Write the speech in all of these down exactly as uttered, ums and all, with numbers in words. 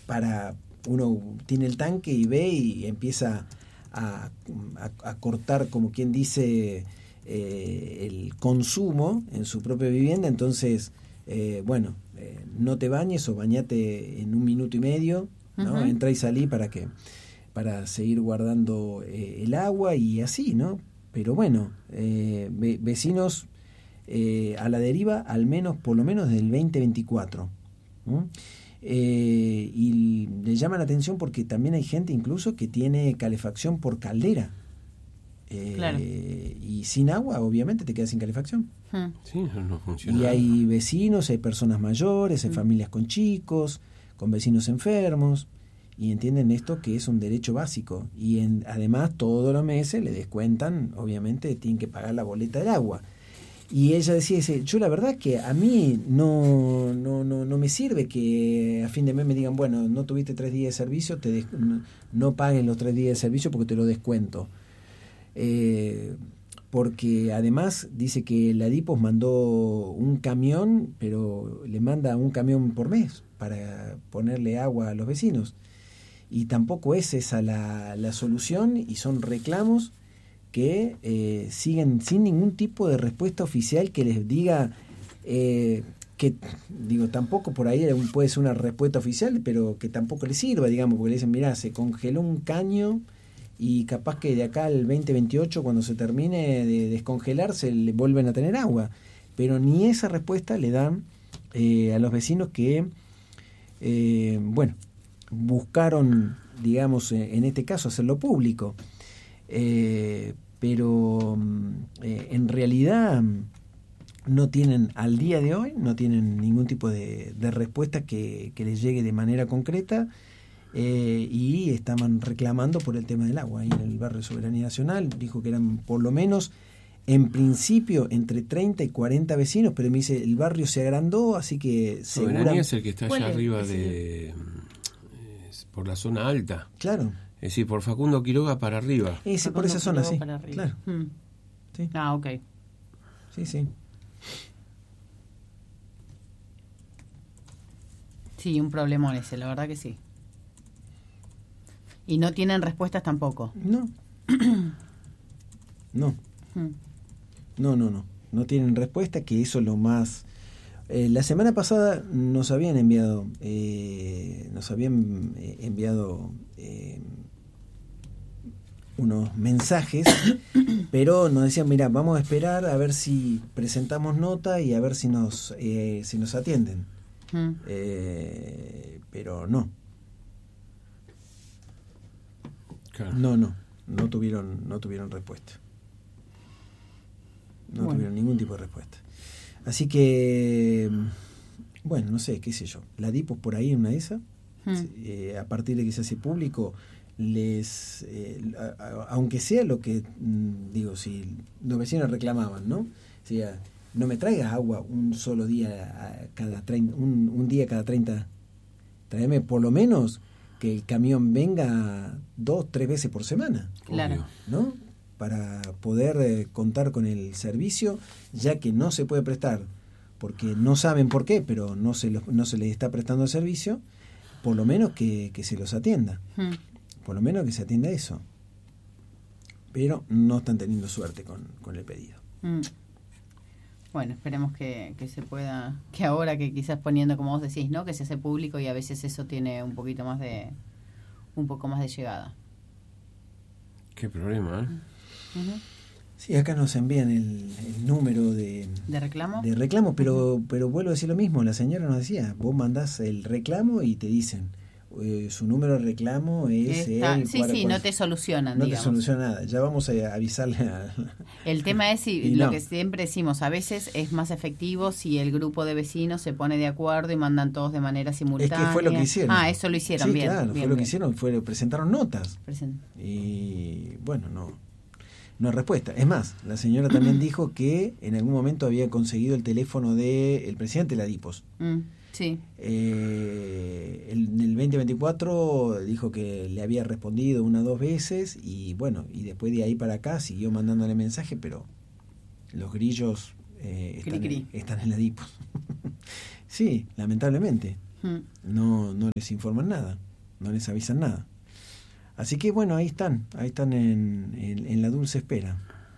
para uno tiene el tanque y ve y empieza a, a, a cortar, como quien dice, eh, el consumo en su propia vivienda. Entonces, eh, bueno, eh, no te bañes o bañate en un minuto y medio, ¿no? Uh-huh. Entra y salí para que para seguir guardando eh, el agua y así, ¿no? Pero bueno, eh, ve, vecinos eh, a la deriva, al menos, por lo menos del veinte veinticuatro. ¿Mm? Eh, y le llama la atención porque también hay gente incluso que tiene calefacción por caldera. Eh, claro. Y sin agua, obviamente, te quedas sin calefacción. Hmm. Sí, no, no funciona. Y hay vecinos, hay personas mayores, hay Hmm. familias con chicos, con vecinos enfermos, y entienden esto que es un derecho básico. Y en, además, todos los meses le descuentan, obviamente, tienen que pagar la boleta del agua. Y ella decía, dice, yo la verdad que a mí no, no, no, no me sirve que a fin de mes me digan, bueno, no tuviste tres días de servicio, te des- no, no pagues los tres días de servicio porque te lo descuento. Eh, porque además dice que la Dipos mandó un camión, pero le manda un camión por mes para ponerle agua a los vecinos. Y tampoco es esa la, la solución, y son reclamos que eh, siguen sin ningún tipo de respuesta oficial que les diga eh, que, digo, tampoco por ahí puede ser una respuesta oficial, pero que tampoco les sirva, digamos, porque le dicen, mirá, se congeló un caño y capaz que de acá al veinte veintiocho, cuando se termine de descongelar, se le vuelven a tener agua. Pero ni esa respuesta le dan eh, a los vecinos que, eh, bueno, buscaron, digamos, en este caso, hacerlo público. Eh, pero eh, en realidad no tienen, al día de hoy, no tienen ningún tipo de, de respuesta que, que les llegue de manera concreta, eh, y estaban reclamando por el tema del agua. Ahí en el barrio Soberanía Nacional dijo que eran por lo menos, en principio, entre treinta y cuarenta vecinos, pero me dice, el barrio se agrandó, así que... Soberanía segura... es el que está allá arriba de... Es por la zona alta. Claro. Es decir, por Facundo Quiroga para arriba. Ese, por esa zona, sí. Claro. Hmm. Sí. Ah, ok. Sí, sí. Sí, un problemón ese, la verdad que sí. Y no tienen respuestas tampoco. No. No. Hmm. No, no, no. No tienen respuesta, que eso es lo más... Eh, la semana pasada nos habían enviado, eh, nos habían eh, enviado eh, unos mensajes, pero nos decían, mira, vamos a esperar a ver si presentamos nota y a ver si nos, eh, si nos atienden. Hmm. Eh, pero no. Claro. No, no. No tuvieron, no tuvieron respuesta. No Bueno. tuvieron ningún tipo de respuesta. Así que, bueno, no sé, qué sé yo. La Dipos por ahí en una de esas, Hmm. eh, a partir de que se hace público, les, eh, a, a, aunque sea lo que, mm, digo, si los vecinos reclamaban, ¿no? O sea, no me traigas agua un solo día a cada treinta, un, un día cada treinta. Tráeme por lo menos que el camión venga dos, tres veces por semana. Claro. ¿No? Para poder eh, contar con el servicio, ya que no se puede prestar, porque no saben por qué, pero no se, los, no se les está prestando el servicio, por lo menos que, que se los atienda. Hmm. Por lo menos que se atienda eso. Pero no están teniendo suerte con, con el pedido. Hmm. Bueno, esperemos que, que se pueda, que ahora que quizás poniendo, como vos decís, ¿no? Que se hace público y a veces eso tiene un poquito más de, un poco más de llegada. Qué problema, ¿eh? Uh-huh. Sí, acá nos envían el, el número de, ¿De reclamo? de reclamo, pero, Uh-huh. pero vuelvo a decir lo mismo. La señora nos decía, vos mandás el reclamo y te dicen, eh, su número de reclamo es Está, el... sí, cual- sí, cual- no te solucionan, No te digamos. soluciona nada. Ya vamos a avisarle a... El tema es, si, Y lo no. que siempre decimos, a veces es más efectivo si el grupo de vecinos se pone de acuerdo y mandan todos de manera Es simultánea. que fue lo que hicieron. Ah, eso lo hicieron, Sí, bien. claro, bien, fue lo que bien. hicieron. Fue, presentaron notas. Presen- Y bueno, no, no hay respuesta. Es más, la señora también dijo que en algún momento había conseguido el teléfono del presidente de la Dipos. Mm, sí. Eh, el, en el veinte veinticuatro dijo que le había respondido una o dos veces y bueno, y después de ahí para acá siguió mandándole mensaje, pero los grillos eh, están, Cri, cri. En, están en la Dipos. Sí, lamentablemente. Mm. No, no les informan nada, no les avisan nada. Así que bueno, ahí están, ahí están en, en, en la dulce espera.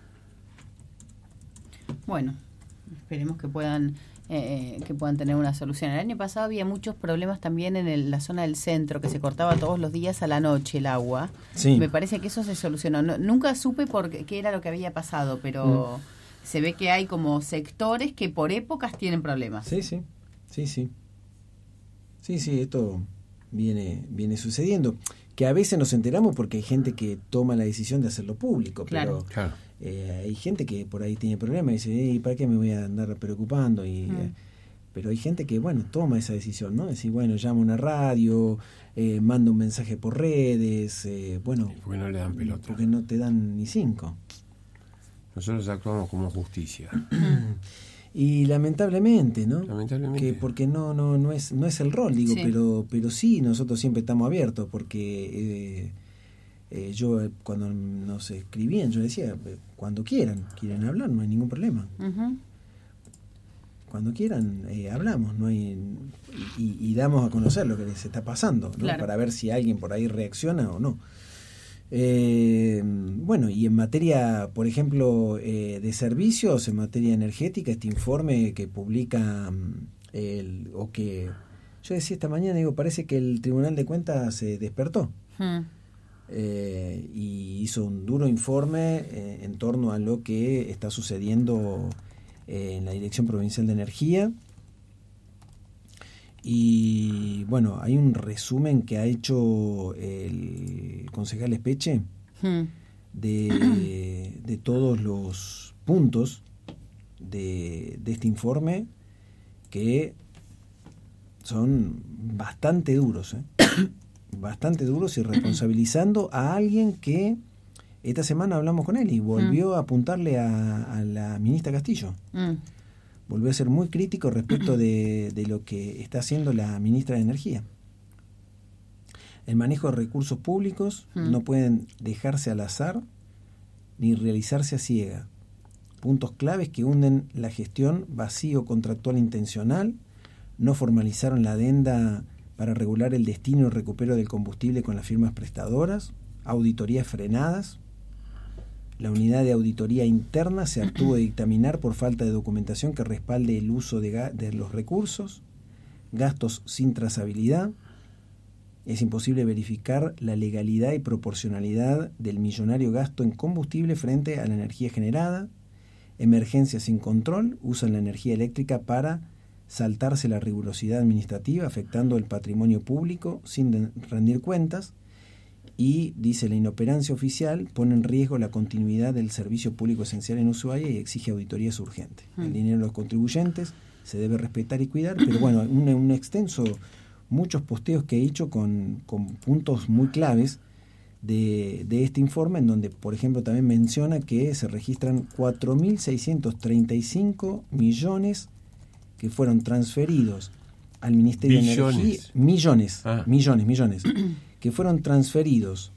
Bueno, esperemos que puedan eh, que puedan tener una solución. El año pasado había muchos problemas también en el, la zona del centro, que se cortaba todos los días a la noche el agua. Sí. Me parece que eso se solucionó. No, nunca supe por qué, qué era lo que había pasado, pero mm. se ve que hay como sectores que por épocas tienen problemas. Sí, sí, sí, sí. Sí, sí, esto viene, viene sucediendo. Que a veces nos enteramos porque hay gente que toma la decisión de hacerlo público, claro. pero Claro. eh, hay gente que por ahí tiene problemas y dice, ¿y para qué me voy a andar preocupando? Y, mm. eh, pero hay gente que, bueno, toma esa decisión, ¿no? Decir, bueno, llama a una radio, eh, manda un mensaje por redes, eh, bueno... ¿Por qué no le dan pelota? Porque no te dan ni cinco. Nosotros actuamos como justicia. Y lamentablemente, ¿no? Lamentablemente. Que porque no no no es no es el rol, digo, Sí. pero pero sí nosotros siempre estamos abiertos porque eh, eh, yo eh, cuando nos escribían yo decía eh, cuando quieran, quieren hablar, no hay ningún problema. Uh-huh. Cuando quieran eh, hablamos, no hay y, y damos a conocer lo que les está pasando, ¿no? Claro. Para ver si alguien por ahí reacciona o no. Eh, bueno, y en materia, por ejemplo, eh, de servicios, en materia energética, este informe que publica el, o que yo decía esta mañana, digo, parece que el Tribunal de Cuentas se despertó Mm. eh, y hizo un duro informe eh, en torno a lo que está sucediendo eh, en la Dirección Provincial de Energía. Y bueno, hay un resumen que ha hecho el concejal Espeche Mm. de, de todos los puntos de, de este informe que son bastante duros, ¿eh? bastante duros y responsabilizando a alguien que esta semana hablamos con él y volvió a apuntarle a, a la ministra Castillo. Mm. Volvió a ser muy crítico respecto de, de lo que está haciendo la ministra de Energía. El manejo de recursos públicos Mm. no pueden dejarse al azar ni realizarse a ciega. Puntos claves que hunden la gestión: vacío contractual intencional, no formalizaron la adenda para regular el destino y recupero del combustible con las firmas prestadoras, auditorías frenadas. La unidad de auditoría interna se abstuvo de dictaminar por falta de documentación que respalde el uso de, ga- de los recursos, gastos sin trazabilidad. Es imposible verificar la legalidad y proporcionalidad del millonario gasto en combustible frente a la energía generada. Emergencias sin control, usan la energía eléctrica para saltarse la rigurosidad administrativa, afectando el patrimonio público sin de- rendir cuentas. Y, dice, la inoperancia oficial pone en riesgo la continuidad del servicio público esencial en Ushuaia y exige auditorías urgentes. Mm. El dinero de los contribuyentes se debe respetar y cuidar, pero bueno, un, un extenso, muchos posteos que he hecho con, con puntos muy claves de, de este informe, en donde, por ejemplo, también menciona que se registran cuatro mil seiscientos treinta y cinco millones que fueron transferidos al Ministerio Billones. de Energía. Millones, Ah. millones, millones. que fueron transferidos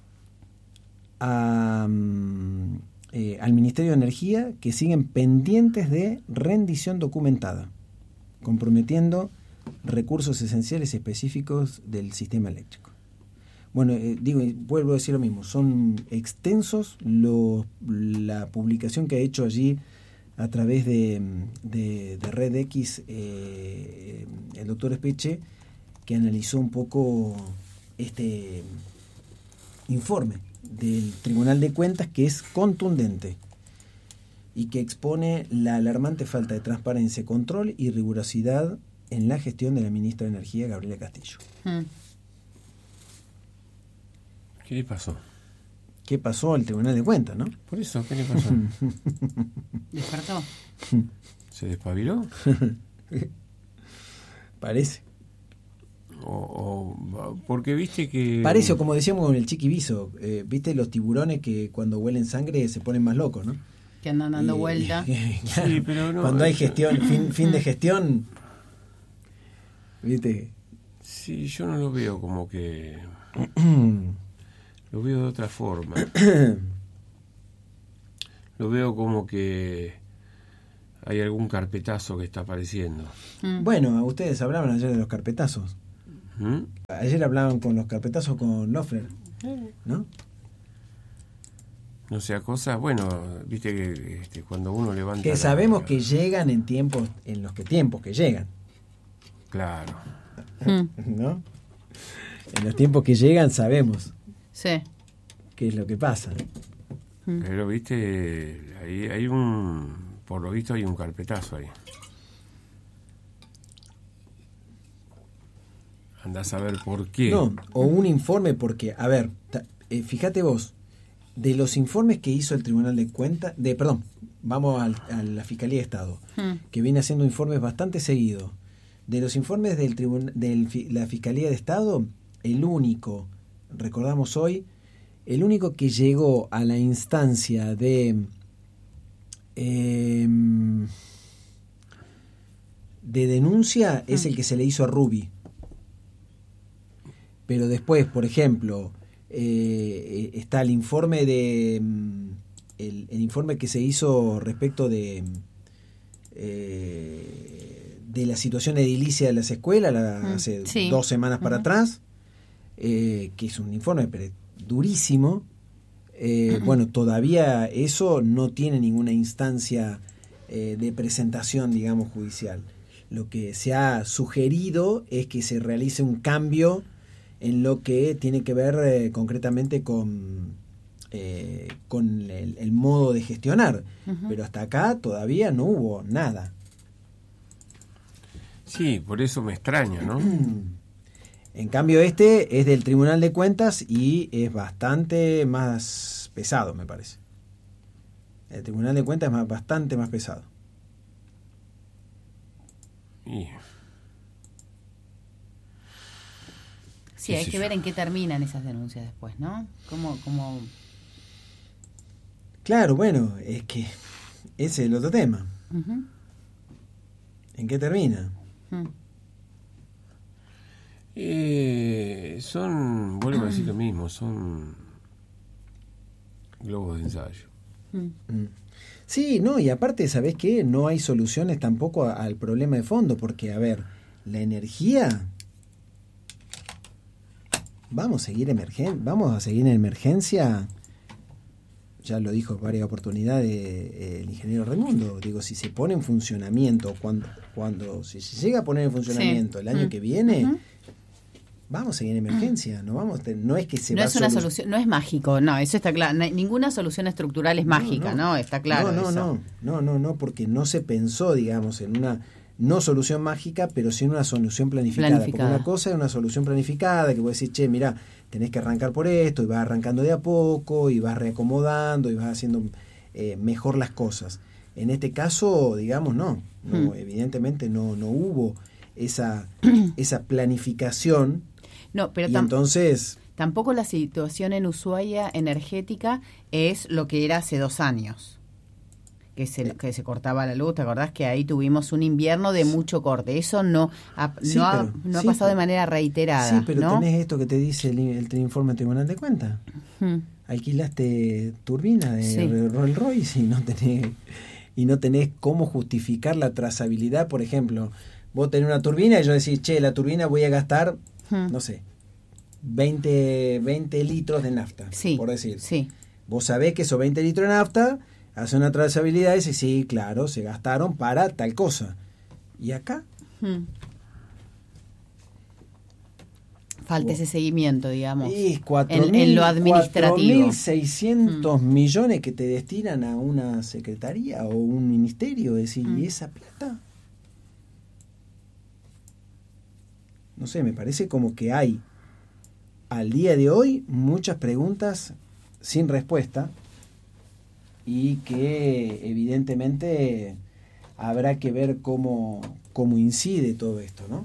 a, mm, eh, al Ministerio de Energía, que siguen pendientes de rendición documentada, comprometiendo recursos esenciales específicos del sistema eléctrico. Bueno, eh, digo, y vuelvo a decir lo mismo, son extensos los, la publicación que ha hecho allí a través de, de, de Red X eh, el doctor Espeche, que analizó un poco este informe del Tribunal de Cuentas, que es contundente y que expone la alarmante falta de transparencia, control y rigurosidad en la gestión de la ministra de Energía, Gabriela Castillo. Mm. ¿Qué le pasó? ¿Qué pasó al Tribunal de Cuentas, no? Por eso, ¿qué le pasó? ¿Despertó? ¿Se despabiló? Parece. O, o- porque viste que... Parece, o como decíamos con el chiquiviso, eh, viste los tiburones que cuando huelen sangre se ponen más locos, ¿no? Que andan dando Y- vuelta. claro, Sí, pero no, cuando hay eso- gestión, fin, fin de gestión, viste. Sí, yo no lo veo como que... Lo veo de otra forma. Lo veo como que hay algún carpetazo que está apareciendo. Mm. Bueno, ustedes hablaban ayer de los carpetazos. ¿Mm? Ayer hablaban con los carpetazos con Loeffler, ¿no? No sea cosas, bueno, viste que este, cuando uno levanta... Que la- sabemos que llegan en tiempos, en los que tiempos que llegan, Claro. Mm. ¿no? En los tiempos que llegan sabemos Sí. qué es lo que pasa. Mm. Pero viste, ahí hay un... Por lo visto hay un carpetazo ahí. Andás a ver por qué. No, o un informe porque, a ver, ta- eh, fíjate vos, de los informes que hizo el Tribunal de Cuentas, de, perdón, vamos al- a la Fiscalía de Estado, Mm. que viene haciendo informes bastante seguidos. De los informes del tribunal, de la Fiscalía de Estado, el único, recordamos hoy, el único que llegó a la instancia de eh, de denuncia es Mm. el que se le hizo a Rubi. Pero después, por ejemplo, eh, está el informe de mm, el, el informe que se hizo respecto de eh, de la situación edilicia de las escuelas la, Mm, hace sí. dos semanas para Ujú. atrás, eh, que es un informe pero durísimo. Eh, bueno, todavía eso no tiene ninguna instancia eh, de presentación, digamos, judicial. Lo que se ha sugerido es que se realice un cambio en lo que tiene que ver eh, concretamente con, eh, con el, el modo de gestionar. Ujú. Pero hasta acá todavía no hubo nada. Sí, por eso me extraña, ¿no? En cambio este es del Tribunal de Cuentas y es bastante más pesado, me parece. El Tribunal de Cuentas es más, bastante más pesado. Y, Sí, qué hay sé que yo. ver en qué terminan esas denuncias después, ¿no? ¿Cómo, cómo... Claro, bueno, es que ese es el otro tema. Ujú. ¿En qué termina? Mm. eh, son, vuelvo a decir lo mismo, son globos de ensayo. Mm. Mm. Sí, no, y aparte, ¿sabés qué? No hay soluciones tampoco a- al problema de fondo, porque, a ver, la energía... Vamos a seguir emergen vamos a seguir en emergencia. Ya lo dijo en varias oportunidades eh, el ingeniero Raimundo. Digo, si se pone en funcionamiento, cuando, cuando si se llega a poner en funcionamiento Sí. el año Mm. que viene, Ujú. vamos a seguir en emergencia. No vamos, a te- no es que se No va es una solu- solución, no es mágico, no, eso está claro. No- Ninguna solución estructural es mágica, ¿no? Está claro. No, no, eso. no, no, no, no, porque no se pensó, digamos, en una no solución mágica, pero sí en una solución planificada. Planificada. Porque una cosa es una solución planificada, que vos decís, che, mira, tenés que arrancar por esto, y vas arrancando de a poco, y vas reacomodando, y vas haciendo eh, mejor las cosas. En este caso, digamos, no, no Hmm. evidentemente no, no hubo esa, esa planificación, No, pero y tam- entonces... tampoco la situación en Ushuaia energética es lo que era hace dos años. Que se, que se cortaba la luz, ¿te acordás que ahí tuvimos un invierno de mucho corte? Eso no ha, Sí, no ha, pero- no ha sí, pasado de pero- manera reiterada, Sí, pero ¿no? tenés esto que te dice el, el informe del Tribunal de Cuentas. Mm. Alquilaste turbina de Sí. Rolls Royce y no tenés y no tenés cómo justificar la trazabilidad. Por ejemplo, vos tenés una turbina y yo decís, che, la turbina voy a gastar, Mm. no sé, veinte, veinte litros de nafta, Sí, por decir. sí. Vos sabés que esos veinte litros de nafta hace una trazabilidad y decís, sí, claro, se gastaron para tal cosa. ¿Y acá? Mm. Falta Wow. ese seguimiento, digamos. Y en, en lo administrativo. cuatro mil seiscientos millones que te destinan a una secretaría o un ministerio. Es decir, Mm. ¿y esa plata? No sé, me parece como que hay al día de hoy muchas preguntas sin respuesta y que evidentemente habrá que ver cómo, cómo incide todo esto, ¿no?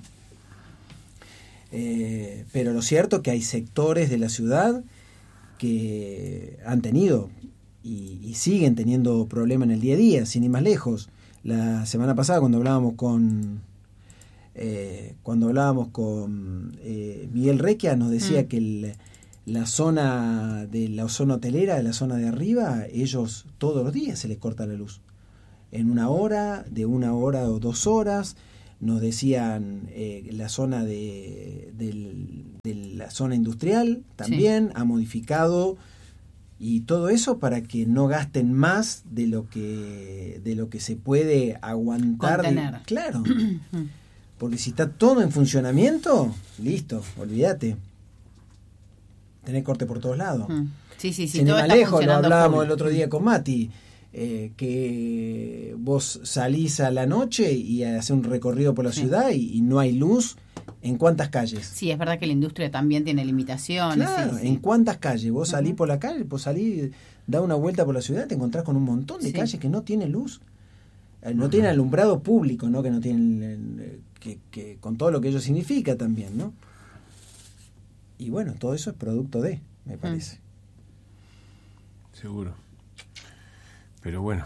Eh, pero lo cierto es que hay sectores de la ciudad que han tenido y, y siguen teniendo problemas en el día a día, sin ir más lejos. La semana pasada cuando hablábamos con eh, cuando hablábamos con eh, Miguel Requia nos decía Mm. que el, la zona de la zona hotelera, de la zona de arriba, ellos todos los días se les corta la luz. en una hora, de una hora o dos horas. Nos decían eh, la zona de, del, de la zona industrial también sí. ha modificado, y todo eso para que no gasten más de lo que de lo que se puede aguantar. Contener. De, claro. Porque si está todo en funcionamiento, listo, olvídate. Tenés corte por todos lados. Sí, sí, sí. Sin ir más lejos, lo hablábamos el otro día con Mati. Eh, que vos salís a la noche y haces un recorrido por la sí. ciudad y, y no hay luz, ¿en cuántas calles? Sí, es verdad que la industria también tiene limitaciones. Claro, sí, sí. ¿en cuántas calles? Vos salís uh-huh. por la calle, vos salís, da una vuelta por la ciudad, te encontrás con un montón de sí. calles que no tienen luz, eh, no uh-huh. tienen alumbrado público, ¿no? Que no tienen, eh, que, que con todo lo que ello significa también, ¿no? Y bueno, todo eso es producto de, me parece. Uh-huh. Seguro. Pero bueno,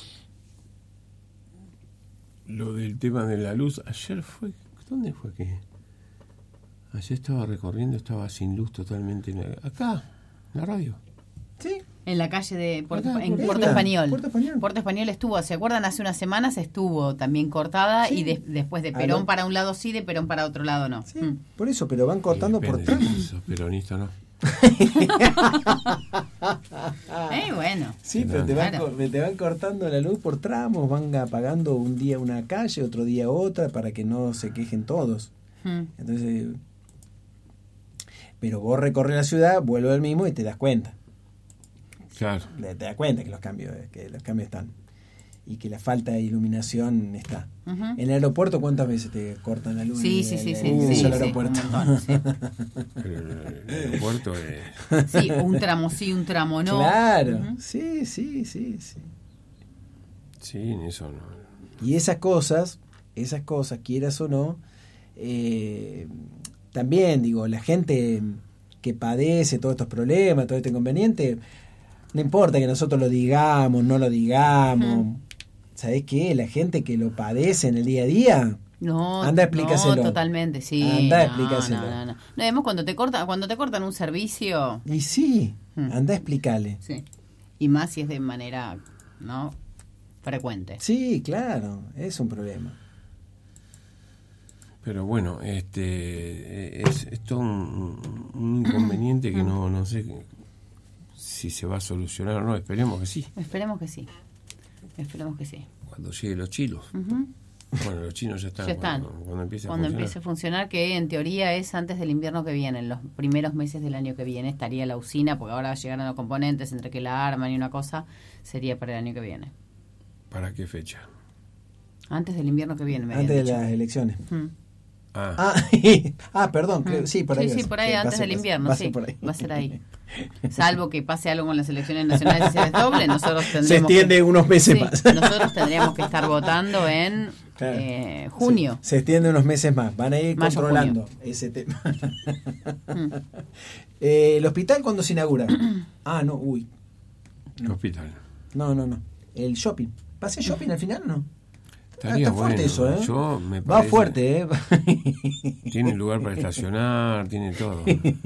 lo del tema de la luz, ayer fue, ¿dónde fue que? Ayer estaba recorriendo, estaba sin luz totalmente, acá, en la radio. Sí. En la calle de Puerto, acá, en Puerto, Puerto Español. Puerto Español. Puerto Español estuvo, ¿se acuerdan? Hace unas semanas estuvo también cortada sí. y de, después de Perón para un lado sí, de Perón para otro lado no. Sí, mm. Por eso, pero van cortando por tramos. Peronista no. eh, bueno. Sí, pero te van, claro. te van cortando la luz por tramos, van apagando un día una calle, otro día otra, para que no se quejen todos. Hmm. Entonces, pero vos recorres la ciudad, vuelve al mismo y te das cuenta. Claro. Te das cuenta que los cambios, que los cambios están. Y que la falta de iluminación está. Uh-huh. En el aeropuerto, ¿cuántas veces te cortan la luz? Sí, en, sí, sí, en, sí. en sí, el sí, aeropuerto. Sí, montón, sí. Pero el aeropuerto es... Sí, un tramo sí, un tramo no. Claro, uh-huh. sí, sí, sí, sí. Sí, en eso no. Y esas cosas, esas cosas, quieras o no, eh, también, digo, la gente que padece todos estos problemas, todo este inconveniente, no importa que nosotros lo digamos, no lo digamos... Uh-huh. ¿Sabés qué? La gente que lo padece en el día a día, no, anda a explicárselo. No, totalmente, sí. Anda a no, explicárselo. No, no, no. No, además, cuando te cortan, cuando te cortan un servicio... Y sí, hmm. anda a explicarle. Sí. Y más si es de manera, ¿no? frecuente. Sí, claro, es un problema. Pero bueno, este es, es todo un, un inconveniente que no, no sé si se va a solucionar o no. Esperemos que sí. Esperemos que sí. Esperemos que sí. Cuando lleguen los chinos. Uh-huh. Bueno, los chinos ya están. Ya están. Cuando, cuando empiece a cuando funcionar. empiece a funcionar, que en teoría es antes del invierno que viene, en los primeros meses del año que viene estaría la usina, porque ahora llegaron los componentes, entre que la arman y una cosa, sería para el año que viene. ¿Para qué fecha? Antes del invierno que viene. Me antes de dicho. las elecciones. Uh-huh. Ah, ah, ah perdón, creo, sí, por ahí. Sí, sí, por ahí, antes del invierno, sí, va a ser ahí. Salvo que pase algo con las elecciones nacionales y se desdoble, nosotros tendremos se extiende que, unos meses sí, más. Nosotros tendríamos que estar votando en claro. eh, junio. Se, se extiende unos meses más, van a ir Mayo, controlando junio. Ese tema. mm. eh, ¿El hospital cuándo se inaugura? ah, no, uy. No. ¿El hospital? No, no, no. El shopping. ¿Va a ser shopping al final o no? Estaría ah, está bueno. fuerte eso, ¿eh? Yo me Va fuerte, ¿eh? Tiene lugar para estacionar, tiene todo.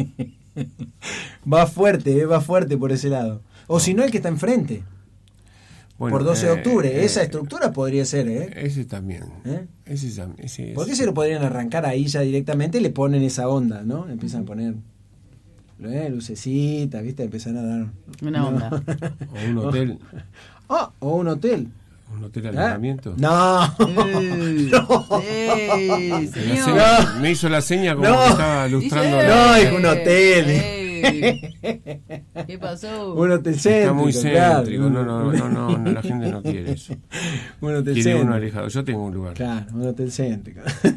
Va fuerte, ¿eh? Va fuerte por ese lado. O no. si no, el que está enfrente. Bueno, por doce de octubre. Eh, Esa estructura podría ser, ¿eh? Ese también. ¿Eh? Ese, ese, ¿Por qué se lo podrían arrancar ahí ya directamente y le ponen esa onda, ¿no? Empiezan a poner ¿eh? lucecitas, ¿viste? Empiezan a dar... Una onda. O un hotel. Ah, oh, o un hotel. ¿Un hotel de alojamiento? No. Eh, no. Eh, seña, me hizo la seña como no. que estaba ilustrando. Eh, no, es un hotel. Eh. ¿Qué pasó? Un hotel céntrico. Está muy céntrico. Claro. No, no, no, no, la gente no quiere eso. Un hotel quiere céntrico. uno alejado. Yo tengo un lugar. Claro, un hotel céntrico.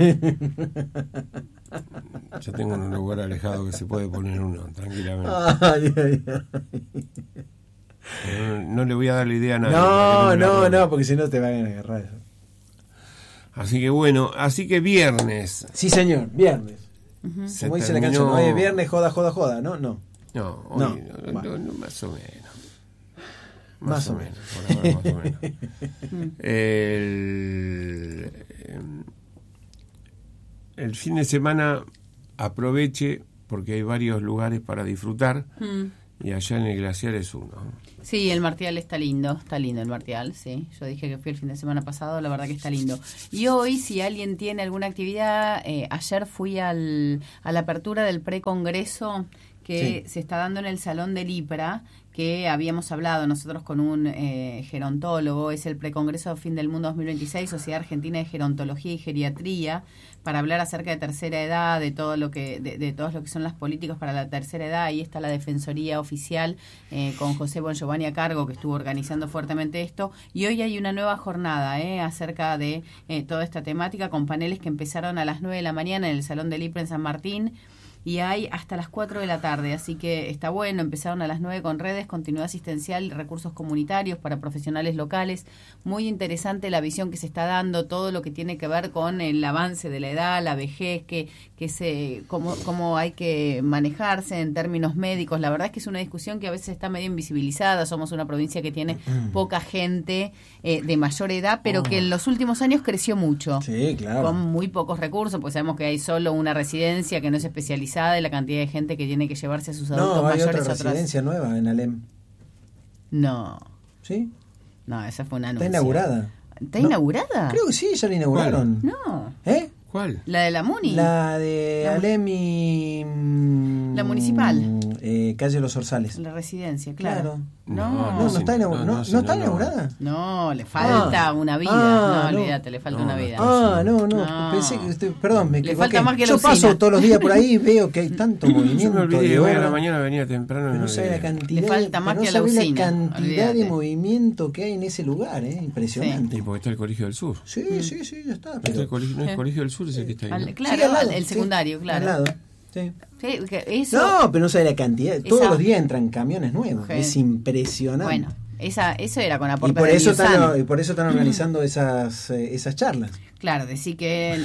Yo tengo un lugar alejado que se puede poner uno tranquilamente. Ay, ay, ay. No, no le voy a dar la idea a nadie. No, no, no, porque si no te van a agarrar. Así que bueno, así que viernes. Sí, señor, viernes. Uh-huh. Como dice terminó... la canción, hoy es viernes, joda, joda, joda, ¿no? No, no, hoy, no. no, no, no más o menos. Más, más o, o menos. menos. Por ahora, más o menos. el, el fin de semana aproveche porque hay varios lugares para disfrutar. Mm. y allá en el glaciar es uno. Sí, el Martial está lindo, está lindo el Martial, sí. Yo dije que fui el fin de semana pasado, la verdad que está lindo. Y hoy, si alguien tiene alguna actividad, eh, ayer fui al, a la apertura del precongreso que sí. se está dando en el Salón del IPRA, que habíamos hablado nosotros con un eh, gerontólogo. Es el Precongreso Fin del Mundo dos mil veintiséis, Sociedad Argentina de Gerontología y Geriatría, para hablar acerca de tercera edad, de todo lo que de, de todos lo que son las políticas para la tercera edad. Ahí está la Defensoría Oficial eh, con José Bongiovanni a cargo, que estuvo organizando fuertemente esto. Y hoy hay una nueva jornada eh, acerca de eh, toda esta temática, con paneles que empezaron a las nueve de la mañana en el Salón del IPRA en San Martín, y hay hasta las cuatro de la tarde, así que está bueno. Empezaron a las nueve con redes, continuidad asistencial, recursos comunitarios para profesionales locales. Muy interesante la visión que se está dando, todo lo que tiene que ver con el avance de la edad, la vejez, que, que se, cómo, cómo hay que manejarse en términos médicos. La verdad es que es una discusión que a veces está medio invisibilizada. Somos una provincia que tiene poca gente eh, de mayor edad, pero que en los últimos años creció mucho. Sí, claro. Con muy pocos recursos, pues sabemos que hay solo una residencia que no es especializada, de la cantidad de gente que tiene que llevarse a sus adultos no, hay mayores. otra residencia otras... nueva en Alem. No. ¿Sí? No, esa fue una anuncio. ¿Está inaugurada? ¿Está no. inaugurada? Creo que sí, ya la inauguraron. No. ¿Eh? ¿Cuál? ¿La de la Muni? La de la Alem y... La municipal. Eh, calle Los Orzales. La residencia, claro. claro. No, no, no, no está, inaugurada. No, no, no está inaugurada. No, le falta ah, una vida. Ah, no, olvídate, le falta no, una vida. Ah, no, no, no. Pensé que usted, perdón, me le falta más que yo paso todos los días por ahí y veo que hay tanto movimiento. Yo me olvidé, de hoy a la mañana venía temprano. Pero no sabe la cantidad, le falta más no que a la usina. La cantidad olvídate. de movimiento que hay en ese lugar, eh, impresionante. Sí, porque está el Colegio del Sur. Sí, mm. sí, sí, ya está. Pero... Está el colegio, no es el Colegio del Sur, es el que está ahí. Al, claro, sí, al lado, el secundario, sí, claro. Al lado. Sí. Sí, eso, no, pero no sabe la cantidad. Esa, todos los días entran camiones nuevos. Okay. Es impresionante. Bueno, esa, eso era con aportes y por de eso Newsan. están, y por eso están organizando esas eh, esas charlas. Claro, decir que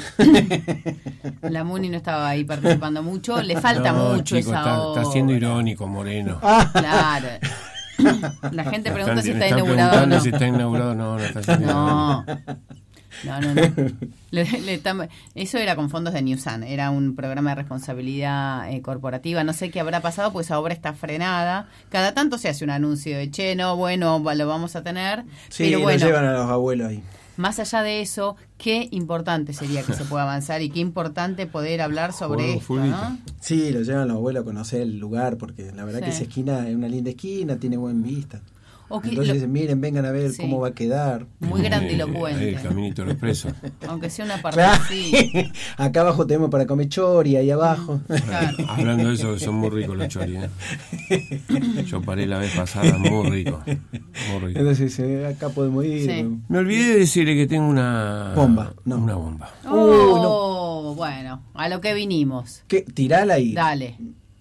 la Muni no estaba ahí participando mucho. Le falta no, mucho chico, esa está, obra. Está siendo irónico, Moreno. Claro. La gente pregunta están, si está están inaugurado o no. si está inaugurado no, no está siendo No. No, no, no. Le, le tam- eso era con fondos de Newsan, era un programa de responsabilidad eh, corporativa. No sé qué habrá pasado, pues esa obra está frenada. Cada tanto se hace un anuncio de, che, no, bueno, lo vamos a tener. Sí, pero lo bueno, llevan a los abuelos ahí. Más allá de eso, qué importante sería que se pueda avanzar y qué importante poder hablar sobre Juego esto, fulbito. ¿no? Sí, lo llevan a los abuelos a conocer el lugar, porque la verdad Sí. que esa esquina es una linda esquina, tiene buen vista. O que Entonces lo- dicen, miren, vengan a ver Sí. cómo va a quedar. Muy grandilocuente. Eh, el caminito del expreso. Aunque sea una parte Claro. así. Acá abajo tenemos para comer chori, ahí abajo. Claro. Hablando de eso, son muy ricos los choris. ¿eh? Yo paré la vez pasada, muy rico. Muy rico. Entonces eh, acá podemos ir. Sí. Me olvidé de decirle que tengo una Bomba, no. Una bomba. Oh, bueno, a lo que vinimos. ¿Qué? Tirala ahí. Dale.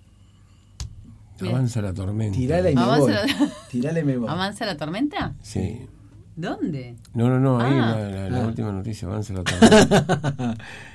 Bien. Avanza la tormenta. Tirala y me Avanza voy. la- Tirala y me voy. ¿Avanza la tormenta? Sí. ¿Dónde? No, no, no, ahí Ah. la, la- la Ah. última noticia, avanza la tormenta.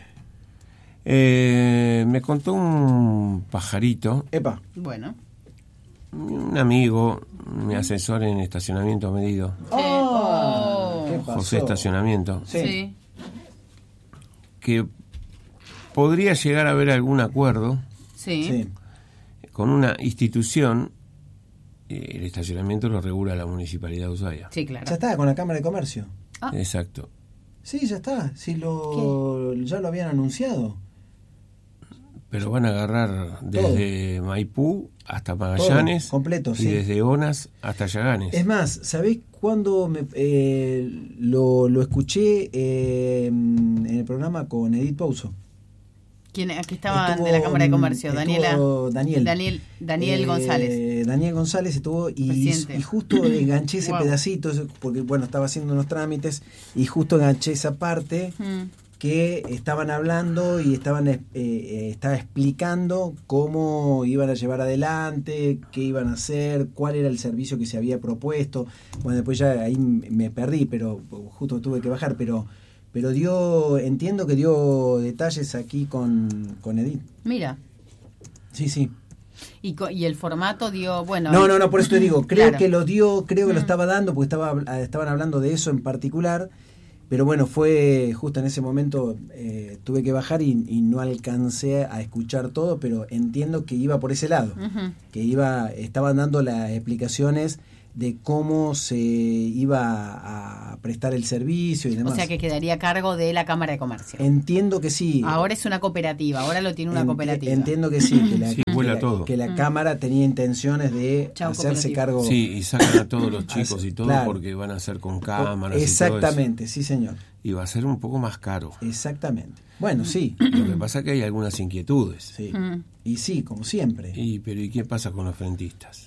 eh, me contó un pajarito, Epa. Bueno. un amigo, mi asesor en estacionamiento medido, Sí. Oh. ¿Qué pasó? José Estacionamiento, Sí. Sí. que podría llegar a haber algún acuerdo Sí. Sí. con una institución. eh, El estacionamiento lo regula la Municipalidad de Ushuaia. Sí, claro. Ya está, con la Cámara de Comercio. Ah. Exacto. Sí, ya está. Si lo, ya lo habían anunciado. Pero van a agarrar desde Maipú hasta Magallanes, Todo, completo, y sí. desde Onas hasta Yaganes. Es más, ¿sabés cuándo me, eh, lo, lo escuché eh, en el programa con Edith Pouso? ¿Quién? Aquí estaba Estuvo, de la Cámara de Comercio, estuvo Daniela. Daniel. Daniel, Daniel Eh, González. Daniel González estuvo y, Presidente. y justo enganché ese Wow. pedacito, porque bueno, estaba haciendo unos trámites y justo enganché esa parte Mm. que estaban hablando y estaban eh, eh, estaba explicando cómo iban a llevar adelante, qué iban a hacer, cuál era el servicio que se había propuesto. Bueno, después ya ahí me perdí, pero justo tuve que bajar, pero pero dio, entiendo que dio detalles aquí con, con Edith. Mira. Sí, sí. Y, co- y el formato dio, bueno. No, no, no, por eso te digo, creo Claro. que lo dio, creo que lo Mm. estaba dando, porque estaba estaban hablando de eso en particular, Pero bueno, fue justo en ese momento, eh, tuve que bajar y, y no alcancé a escuchar todo, pero entiendo que iba por ese lado, uh-huh. que iba, estaban dando las explicaciones de cómo se iba a prestar el servicio y demás. O sea, que quedaría a cargo de la Cámara de Comercio. Entiendo que sí. Ahora es una cooperativa, ahora lo tiene una Ent- cooperativa. Entiendo que sí, que la, sí, que vuela la, todo. que la mm. Cámara tenía intenciones de Chau, hacerse cargo. Sí, y sacan a todos los chicos y todo, claro. porque van a hacer con cámaras. Exactamente, y todo eso. Sí, señor. Y va a ser un poco más caro. Exactamente. Bueno, sí. Lo que pasa es que hay algunas inquietudes. Sí. Mm. Y sí, como siempre. Y, pero ¿y qué pasa con los frentistas?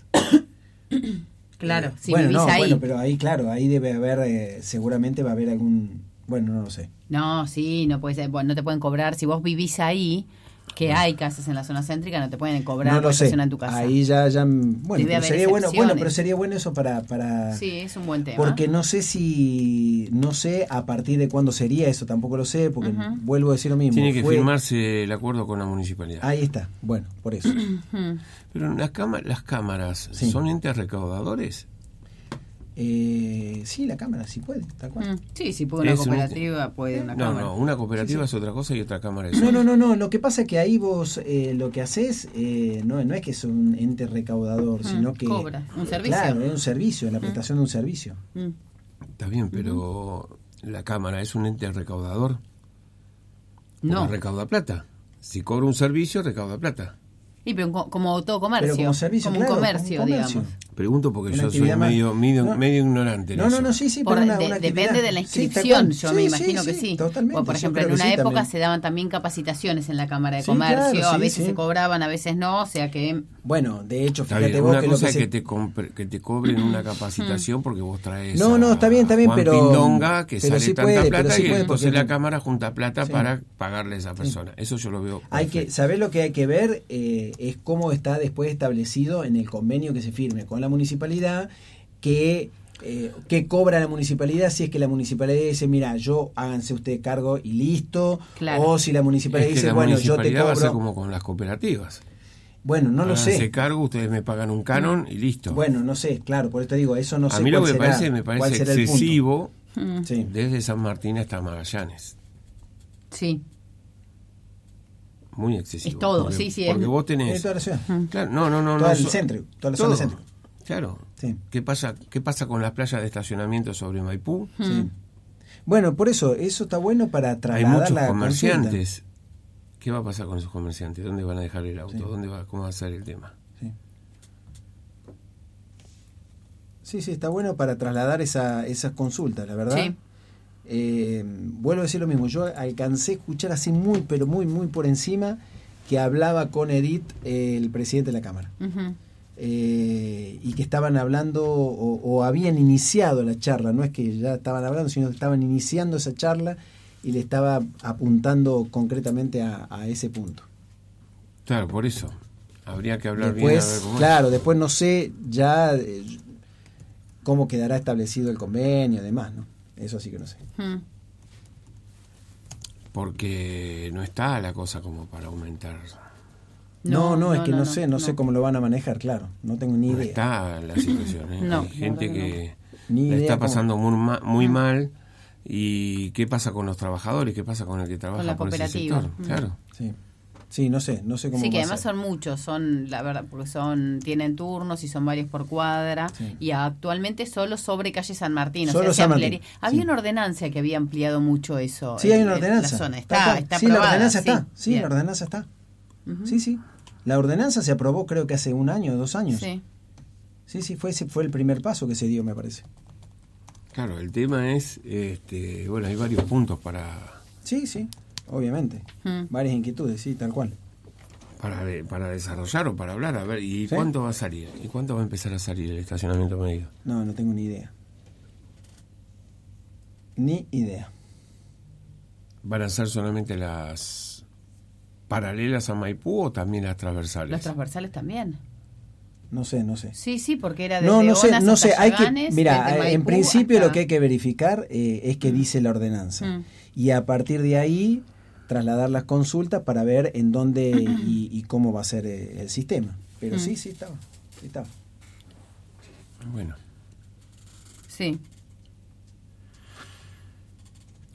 Claro, eh, si bueno, vivís no, ahí. Bueno, pero ahí, claro, ahí debe haber, eh, seguramente va a haber algún, bueno, no lo sé. No, sí, no puede ser, bueno, no te pueden cobrar, si vos vivís ahí, que hay casas en la zona céntrica, no te pueden cobrar no por sé. estacionar en tu casa. Ahí ya, ya bueno, Debe pero haber sería bueno, bueno, pero excepciones. sería bueno eso para, para... Sí, es un buen tema. Porque no sé si, no sé a partir de cuándo sería eso, tampoco lo sé, porque Uh-huh. vuelvo a decir lo mismo. Tiene que Fue- firmarse el acuerdo con la municipalidad. Ahí está, bueno, por eso. Uh-huh. Pero las, cama- las cámaras, Sí. ¿son entes recaudadores? Eh, sí, la cámara, sí puede, tal cual. Mm. Sí, si puede una Es un- cooperativa, puede una No, cámara. no, una cooperativa Sí, sí. es otra cosa y otra cámara es No, otra. no, no, no, lo que pasa es que ahí vos eh, lo que haces eh, no, no es que es un ente recaudador, Mm, sino que... cobra, un servicio. Claro, es un servicio, la prestación de un servicio. Mm. Está bien, pero la cámara es un ente recaudador. No. Porque recauda plata. Si cobra un servicio, recauda plata. Y pero co- como todo comercio, Pero como servicio, como claro, un comercio, como comercio. digamos. Pregunto porque Una yo soy actividad más- medio, medio, no. medio ignorante en No, no, eso. no, sí, sí, Por- pero una, de- una actividad. depende de la Sí, tal inscripción, cual. yo Sí, me sí, imagino que sí, sí. Totalmente. O, por yo ejemplo, creo en que una sí, época también. se daban también capacitaciones en la Cámara de Sí, Comercio, claro, sí, a veces sí. se cobraban, a veces no, o sea que... Bueno, de hecho, Está fíjate bien, vos una que lo cosa que es se... que te, compre- que te cobren una capacitación porque vos traes No, a no, está bien, está bien, Juan pero- Pindonga, que pero sale sí tanta puede, pero plata sí y puede, entonces porque- la Cámara junta plata Sí. para pagarle a esa persona. Eso yo lo veo Hay que perfecto. saber lo que hay que ver eh, es cómo está después establecido en el convenio que se firme con la municipalidad, que eh, que cobra la municipalidad si es que la municipalidad dice, mira, yo háganse usted cargo y listo, Claro. o si la municipalidad Es que dice, la bueno, yo te municipalidad va a ser cobro, como con las cooperativas. bueno, no lo Háganse sé, cargo, ustedes me pagan un canon y listo. bueno, no sé, claro, por eso te digo, eso no sé a mí lo cuál que me será, parece, me cuál parece será el punto. excesivo Mm, Sí. desde San Martín hasta Magallanes. sí, Muy excesivo. Es todo, porque, sí, sí, Porque es- vos Es tenés... toda la ciudad, Claro, no, no, no. todo no, el so- centro, toda la todo. zona centro. Claro. Sí. ¿Qué pasa, ¿Qué pasa con las playas de estacionamiento sobre Maipú? Sí. Bueno, por eso, eso está bueno para Hay trasladar muchos la comerciantes. ¿Qué va a pasar con esos comerciantes? ¿Dónde van a dejar el auto? Sí. ¿Dónde va, ¿Cómo va a ser el tema? consulta. Sí. Sí, sí, está bueno para trasladar esa, esas consultas, la verdad. sí. Eh, vuelvo a decir lo mismo, yo alcancé a escuchar así muy, pero muy, muy por encima que hablaba con Edith, eh, el presidente de la Cámara, Ujú. eh, y que estaban hablando o, o habían iniciado la charla, no es que ya estaban hablando, sino que estaban iniciando esa charla y le estaba apuntando concretamente a, a ese punto. Claro, por eso. Habría que hablar bien a ver Después, cómo es. claro, después no sé ya eh, cómo quedará establecido el convenio, además, ¿no? Eso sí que no sé. Mm. Porque no está la cosa como para aumentar. No, no, es que no, no, sé, no, no. sé cómo lo van a manejar, claro, no tengo ni No idea. está la situación. ¿eh? No, Hay gente la verdad que Ni la idea está cómo- pasando muy, ma- muy mal. ¿Y qué pasa con los trabajadores? ¿Qué pasa con el que trabaja la por ese cooperativa. sector? Mm. Claro. Sí. Sí, no sé, no sé cómo Sí, que va a además ser. son muchos, son, la verdad, porque son tienen turnos y son varios por cuadra, Sí. y actualmente solo sobre calle San Martín. O Solo sea, se San Martín, ampliaría- Había sí. una ordenanza que había ampliado mucho eso. Sí, hay en- una en la ordenanza. zona. Tal Está, cual. está sí, la aprobada, ordenanza sí. está. Sí, Bien. la ordenanza está. Ujú. Sí, sí. La ordenanza se aprobó creo que hace un año o dos años. Sí. Sí, sí, fue ese fue el primer paso que se dio, me parece. Claro, el tema es, este, bueno, hay varios puntos para, Sí, sí, obviamente. Mm. Varias inquietudes, sí, tal cual. para, de- para desarrollar o para hablar. A ver, ¿y ¿Sí? cuánto va a salir? ¿Y cuánto va a empezar a salir el estacionamiento medio? No, no tengo ni idea. Ni idea. ¿Van a ser solamente las paralelas a Maipú o también las transversales? Los transversales también. No sé, no sé. Sí, sí, porque era desde No, no sé, Onas no hasta sé, hay que, Yaganes, mira, desde en Maipú principio hasta- lo que hay que verificar eh, es que dice la ordenanza. Mm. Y a partir de ahí trasladar las consultas para ver en dónde y, y cómo va a ser eh, el sistema. Pero Mm. sí, sí estaba, sí estaba. Bueno, Sí.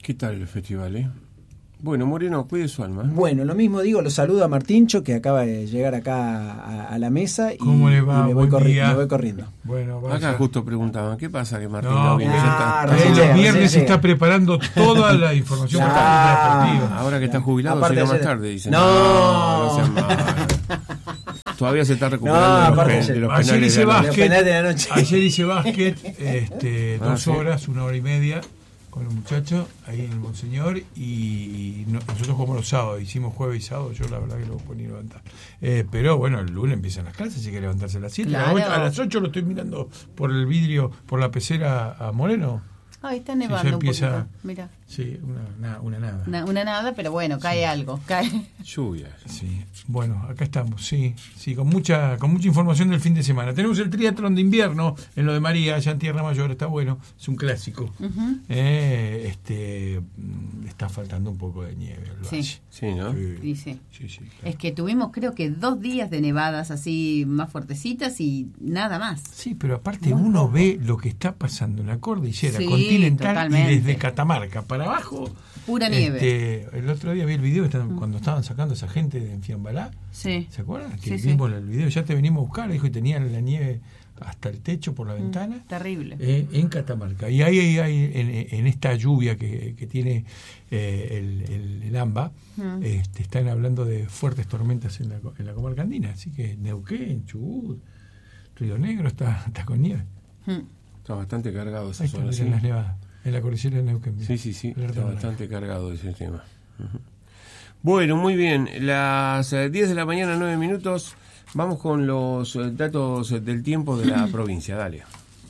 ¿Qué tal el festival, eh? Bueno, Moreno, cuide su alma. Bueno, lo mismo digo, lo saludo a Martincho, que acaba de llegar acá a, a la mesa. Y, ¿Cómo le va? y me, voy Buen corri- día. me voy corriendo. Bueno, vaya. Acá justo preguntaban, ¿qué pasa que Martín No, no viene? porque Ya está- Ah, Él recién los llega, viernes recién está llega. preparando toda la información Claro. para el partido. Ahora que está jubilado, Aparte llega más ayer- tarde, dicen. No. no sean malos. Todavía se está recuperando No, de, los aparte pe- ayer- de los Ayer penales hice de la noche. Los básquet. penales de la noche. Ayer hice básquet, este, Ah, dos sí. horas, una hora y media con los muchachos ahí en el Monseñor, y no- nosotros jugamos los sábados, hicimos jueves y sábado, yo la verdad que lo ponía a levantar. Eh, pero bueno, el lunes empiezan las clases, así que levantarse a las siete. Claro. A las ocho lo estoy mirando por el vidrio, por la pecera a Moreno. Ahí está Sí, ya nevando un empieza- poquito. Mira, Sí, una, una, una nada. una, una nada, pero bueno, cae algo. Cae. Lluvia. Sí, bueno, acá estamos, sí, sí, con mucha, con mucha información del fin de semana. Tenemos el triatlón de invierno en lo de María, allá en Tierra Mayor, está bueno, es un clásico. Ujú. Eh, este, mm, está faltando un poco de nieve al Sí. valle. Sí, ¿no? Sí, Y sí. sí, sí, claro. Es que tuvimos creo que dos días de nevadas así más fuertecitas y nada más. Sí, pero aparte Muy uno poco. ve lo que está pasando en la cordillera Sí, continental totalmente. y desde Catamarca para abajo. Pura nieve. Este, el otro día vi el video que estaban- cuando estaban sacando a esa gente de Enfiambalá. Sí. ¿Se acuerdan? Que Sí, sí. vimos el video, ya te venimos a buscar, dijo, y tenían la nieve hasta el techo por la ventana. Terrible. eh, en Catamarca. Y ahí hay, hay en, en esta lluvia que, que tiene eh, el, el, el AMBA, Mm. este, están hablando de fuertes tormentas en la, co- en la comarca andina. Así que Neuquén, Chubut, Río Negro está, está con nieve. Mm. Está bastante cargado esa Ahí está, zona. miren Sí, las nevadas. En la cordillera de Neuquén. sí, sí, sí, Alerta está naranja. bastante cargado ese tema. Ujú. Bueno, muy bien. Las eh, diez de la mañana, nueve minutos. Vamos con los eh, datos eh, del tiempo de la provincia. Dale.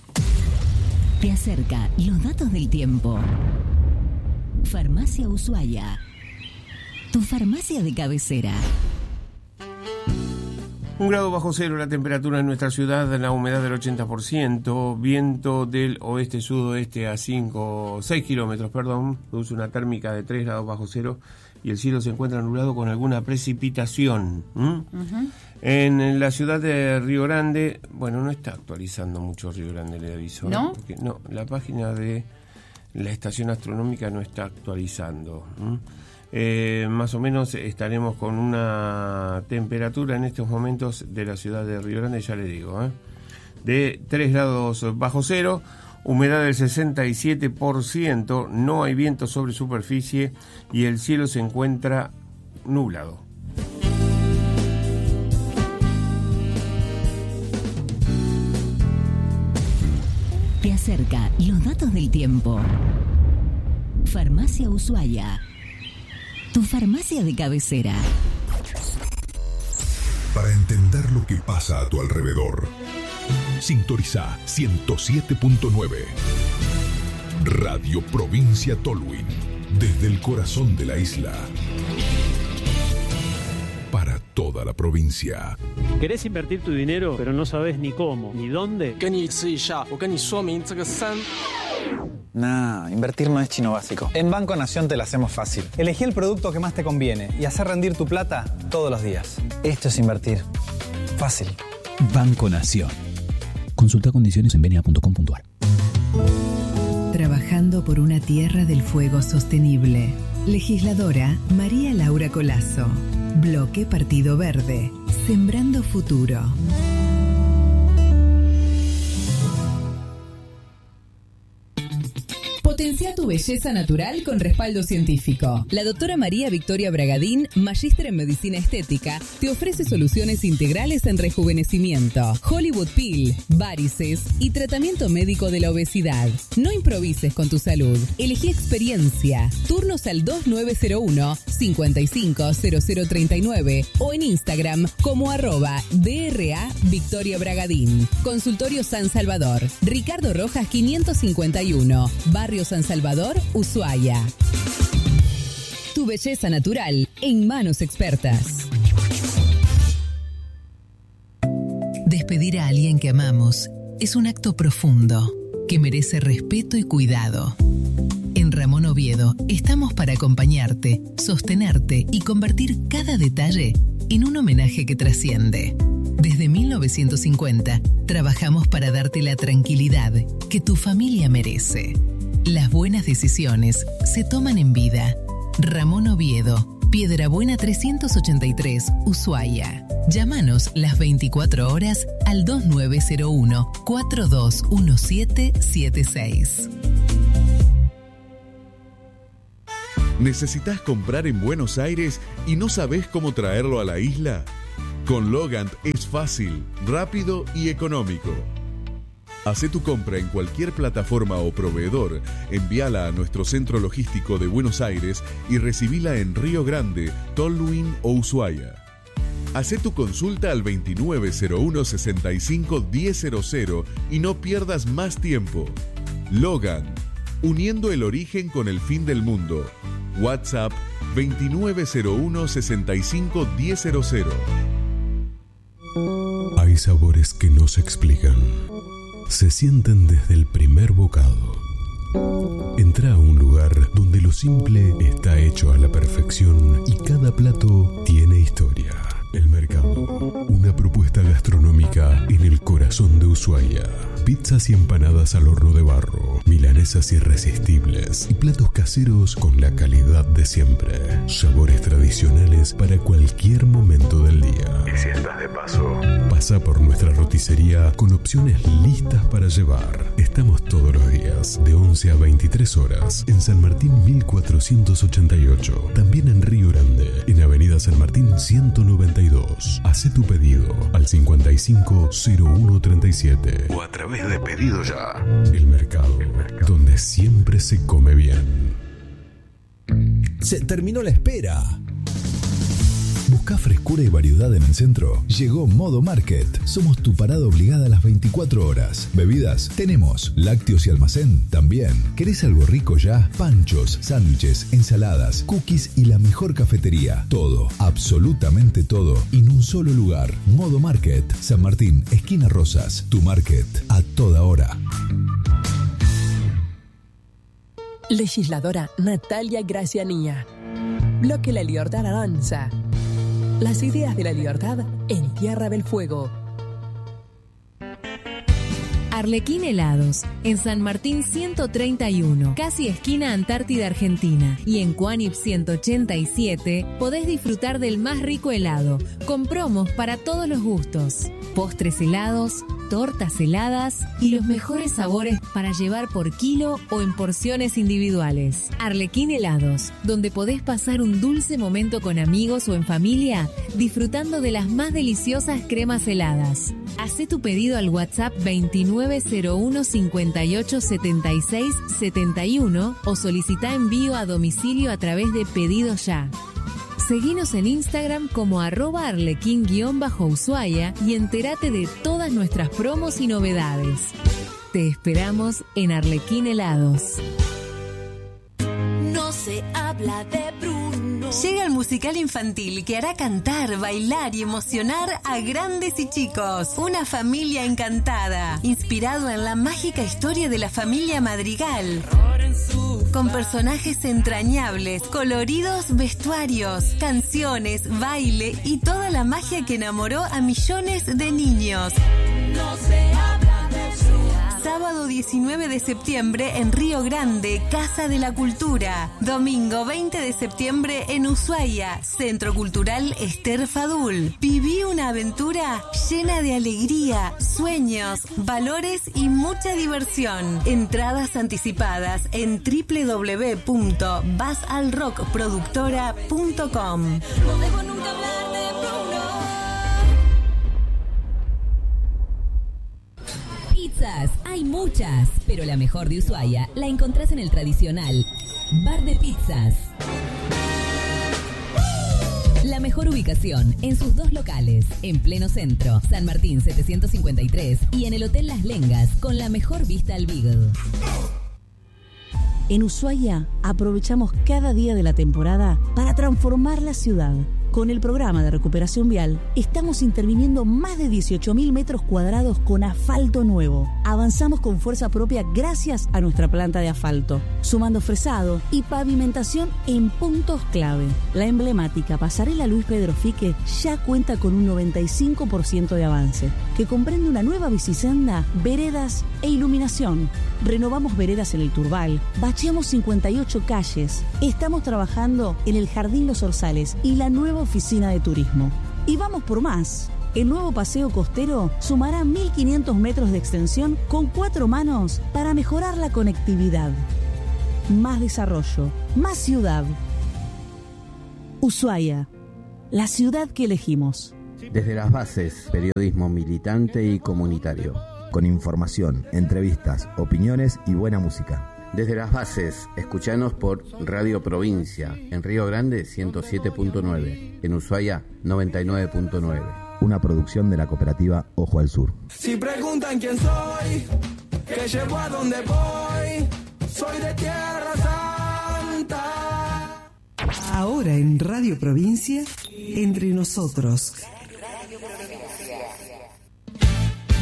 Te acerca los datos del tiempo. Farmacia Ushuaia. Tu farmacia de cabecera. Un grado bajo cero la temperatura en nuestra ciudad, la humedad del ochenta por ciento, viento del oeste-sudoeste a cinco, seis kilómetros, perdón, produce una térmica de tres grados bajo cero y el cielo se encuentra nublado con alguna precipitación. ¿m? Ujú. En la ciudad de Río Grande, bueno, no está actualizando mucho Río Grande, le aviso. ¿eh? ¿No? Porque, no, la página de la estación astronómica no está actualizando. ¿m? Eh, más o menos estaremos con una temperatura en estos momentos de la ciudad de Río Grande, ya le digo, ¿eh? de tres grados bajo cero, humedad del sesenta y siete por ciento, no hay viento sobre superficie y el cielo se encuentra nublado. Te acerca los datos del tiempo. Farmacia Ushuaia. Tu farmacia de cabecera. Para entender lo que pasa a tu alrededor, sintoniza ciento siete punto nueve. Radio Provincia Tolwyn, desde el corazón de la isla. Para toda la provincia. ¿Querés invertir tu dinero, pero no sabes ni cómo, ni dónde? Nah, invertir no es chino básico. En Banco Nación te la hacemos fácil. Elegí el producto que más te conviene y hacer rendir tu plata todos los días. Esto es invertir. Fácil. Banco Nación. Consulta condiciones en benia punto com punto a r. Trabajando por una tierra del fuego sostenible. Legisladora María Laura Colazo. Bloque Partido Verde. Sembrando futuro. Potencia tu belleza natural con respaldo científico. La doctora María Victoria Bragadín, magíster en medicina estética, te ofrece soluciones integrales en rejuvenecimiento, Hollywood Peel, varices y tratamiento médico de la obesidad. No improvises con tu salud. Elegí experiencia. Turnos al dos nueve cero uno, cinco cinco cero cero tres nueve o en Instagram como arroba D R A Victoria Bragadín. Consultorio San Salvador. Ricardo Rojas quinientos cincuenta y uno. Barrio San Salvador, Ushuaia. Tu belleza natural en manos expertas. Despedir a alguien que amamos es un acto profundo que merece respeto y cuidado. En Ramón Oviedo estamos para acompañarte, sostenerte y convertir cada detalle en un homenaje que trasciende. Desde mil novecientos cincuenta trabajamos para darte la tranquilidad que tu familia merece. Las buenas decisiones se toman en vida. Ramón Oviedo, Piedrabuena trescientos ochenta y tres, Ushuaia. Llámanos las veinticuatro horas al dos nueve cero uno, cuatro dos uno siete siete seis. ¿Necesitas comprar en Buenos Aires y no sabés cómo traerlo a la isla? Con Logant es fácil, rápido y económico. Hacé tu compra en cualquier plataforma o proveedor, envíala a nuestro centro logístico de Buenos Aires y recibila en Río Grande, Tolwyn o Ushuaia. Hacé tu consulta al veintinueve cero uno, sesenta y cinco, diez cero cero y no pierdas más tiempo. Logan, uniendo el origen con el fin del mundo. WhatsApp veintinueve cero uno, sesenta y cinco, diez cero cero. Hay sabores que no se explican. Se sienten desde el primer bocado. Entra a un lugar donde lo simple está hecho a la perfección y cada plato tiene historia. El Mercado, una propuesta gastronómica en el corazón de Ushuaia. Pizzas y empanadas al horno de barro, milanesas irresistibles y platos caseros con la calidad de siempre. Sabores tradicionales para cualquier momento del día. Y si estás de paso, pasa por nuestra roticería con opciones listas para llevar. Estamos todos los días de once a veintitrés horas en San Martín mil cuatrocientos ochenta y ocho. También en Río Grande, en Avenida San Martín ciento noventa y dos. Hacé tu pedido al cincuenta y cinco cero uno treinta y siete o a través de Pedido Ya. El Mercado, El Mercado, donde siempre se come bien. Se terminó la espera. ¿Buscás frescura y variedad en el centro? Llegó Modo Market. Somos tu parada obligada a las veinticuatro horas. Bebidas, tenemos. Lácteos y almacén, también. ¿Querés algo rico ya? Panchos, sándwiches, ensaladas, cookies y la mejor cafetería. Todo, absolutamente todo, en un solo lugar. Modo Market, San Martín, esquina Rosas. Tu market, a toda hora. Legisladora Natalia Gracianía. Bloque La Libertad Avanza. Las ideas de la libertad en Tierra del Fuego. Arlequín Helados, en San Martín ciento treinta y uno, casi esquina Antártida Argentina. Y en Cuánip ciento ochenta y siete podés disfrutar del más rico helado, con promos para todos los gustos. Postres helados, tortas heladas y los mejores sabores para llevar por kilo o en porciones individuales. Arlequín Helados, donde podés pasar un dulce momento con amigos o en familia, disfrutando de las más deliciosas cremas heladas. Hacé tu pedido al WhatsApp veintinueve cero uno, cincuenta y ocho, setenta y seis, setenta y uno o solicita envío a domicilio a través de Pedido Ya. Seguinos en Instagram como arroba arlequín-ushuaia y entérate de todas nuestras promos y novedades. Te esperamos en Arlequín Helados. No se habla de Bruno. Llega el musical infantil que hará cantar, bailar y emocionar a grandes y chicos. Una familia encantada, inspirado en la mágica historia de la familia Madrigal. Con personajes entrañables, coloridos vestuarios, canciones, baile y toda la magia que enamoró a millones de niños. No se habla de Bruno. Sábado diecinueve de septiembre en Río Grande, Casa de la Cultura. Domingo veinte de septiembre en Ushuaia, Centro Cultural Esther Fadul. Viví una aventura llena de alegría, sueños, valores y mucha diversión. Entradas anticipadas en doble u doble u doble u punto basalrock productora punto com. No debo nunca hablar de Bruno. Pizzas, hay muchas, pero la mejor de Ushuaia la encontrás en el tradicional Bar de Pizzas. La mejor ubicación en sus dos locales, en pleno centro, San Martín setecientos cincuenta y tres y en el Hotel Las Lengas, con la mejor vista al Beagle. En Ushuaia aprovechamos cada día de la temporada para transformar la ciudad. Con el programa de recuperación vial, estamos interviniendo más de dieciocho mil metros cuadrados con asfalto nuevo. Avanzamos con fuerza propia gracias a nuestra planta de asfalto, sumando fresado y pavimentación en puntos clave. La emblemática pasarela Luis Pedro Fique ya cuenta con un noventa y cinco por ciento de avance, que comprende una nueva bicisenda, veredas e iluminación. Renovamos veredas en el Turbal, bacheamos cincuenta y ocho calles, estamos trabajando en el Jardín Los Orzales y la nueva oficina de turismo. Y vamos por más. El nuevo paseo costero sumará mil quinientos metros de extensión con cuatro manos para mejorar la conectividad. Más desarrollo, más ciudad. Ushuaia, la ciudad que elegimos. Desde las bases, periodismo militante y comunitario. Con información, entrevistas, opiniones y buena música. Desde las bases, escuchanos por Radio Provincia, en Río Grande ciento siete punto nueve, en Ushuaia noventa y nueve punto nueve. Una producción de la cooperativa Ojo al Sur. Si preguntan quién soy, que llevo a donde voy, soy de Tierra Santa. Ahora en Radio Provincia, Entre Nosotros,